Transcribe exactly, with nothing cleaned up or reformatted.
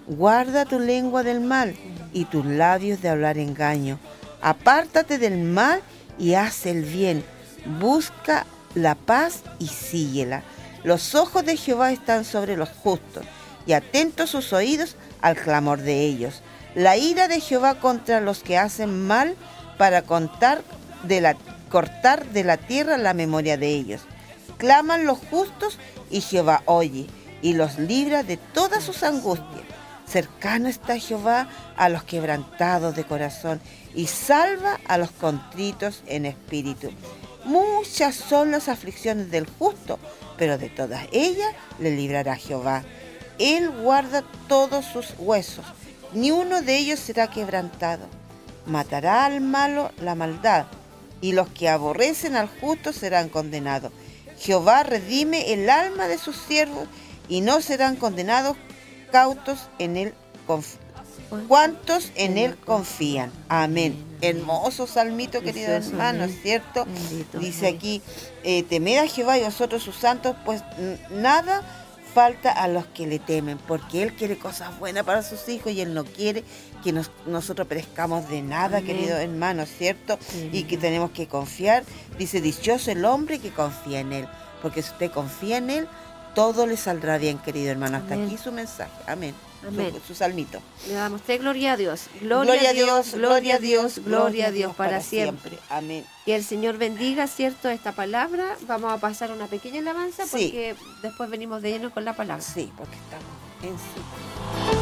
Guarda tu lengua del mal y tus labios de hablar engaño. Apártate del mal y haz el bien. Busca la paz y síguela. Los ojos de Jehová están sobre los justos y atentos sus oídos al clamor de ellos. La ira de Jehová contra los que hacen mal para contar de la, cortar de la tierra la memoria de ellos. Claman los justos y Jehová oye y los libra de todas sus angustias. Cercano está Jehová a los quebrantados de corazón y salva a los contritos en espíritu. Muchas son las aflicciones del justo, pero de todas ellas le librará Jehová. Él guarda todos sus huesos, ni uno de ellos será quebrantado. Matará al malo la maldad, y los que aborrecen al justo serán condenados. Jehová redime el alma de sus siervos, y no serán condenados cautos en él confían. ¿Cuántos en él confían? Amén. Hermoso salmito, querido hermano, ¿cierto? Dice aquí, eh, temed a Jehová y vosotros sus santos, pues nada falta a los que le temen, porque él quiere cosas buenas para sus hijos y él no quiere que nos, nosotros perezcamos de nada, amén, querido hermano, ¿cierto? Sí. Y que tenemos que confiar. Dice, dichoso el hombre que confía en él, porque si usted confía en él, todo le saldrá bien, querido hermano. Hasta amén. Aquí su mensaje. Amén. Amén. Su, su salmito. Le damos usted gloria a Dios. Gloria, gloria a Dios, gloria a Dios, gloria a Dios para, para siempre. siempre. Amén. Que el Señor bendiga, ¿cierto?, esta palabra. Vamos a pasar una pequeña alabanza, sí, porque después venimos de lleno con la palabra. Sí, porque estamos en sí.